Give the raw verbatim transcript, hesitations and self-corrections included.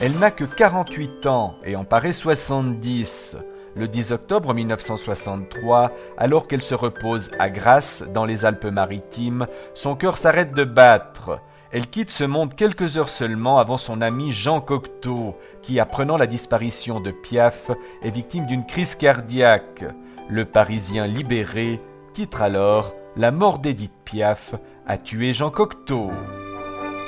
Elle n'a que quarante-huit ans et en paraît soixante-dix. Le dix octobre mille neuf cent soixante-trois, alors qu'elle se repose à Grasse, dans les Alpes-Maritimes, son cœur s'arrête de battre. Elle quitte ce monde quelques heures seulement avant son ami Jean Cocteau, qui, apprenant la disparition de Piaf, est victime d'une crise cardiaque. Le Parisien libéré titre alors « La mort d'Édith Piaf a tué Jean Cocteau ».